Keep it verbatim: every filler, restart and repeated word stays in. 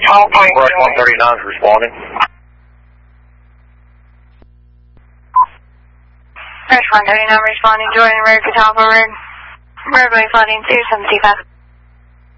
Brush one thirty-nine is responding. Brush one thirty-nine responding, Jordan Road, Catawba Road. Roadway flooding two seven two five.